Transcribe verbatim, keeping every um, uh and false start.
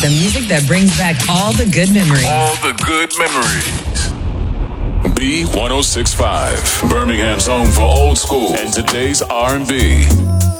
The music that brings back all the good memories. All the good memories. B one oh six point five, Birmingham's home for old school and today's R and B.